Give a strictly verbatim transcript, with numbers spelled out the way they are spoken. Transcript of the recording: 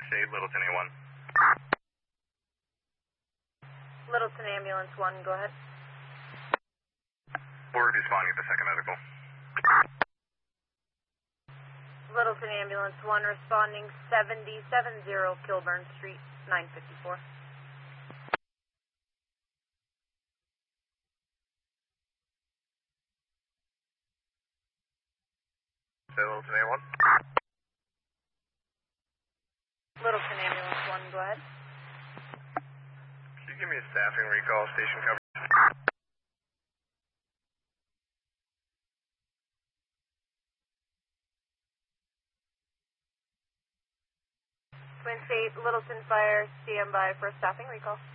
State Littleton A one. Littleton Ambulance one, go ahead. We're responding to the second medical. Littleton Ambulance one responding seventy seventy Kilburn Street, nine fifty-four. State Littleton A one. Littleton Ambulance one, go ahead. Can you give me a staffing recall, station cover? Twin State, Littleton Fire, stand by for a staffing recall.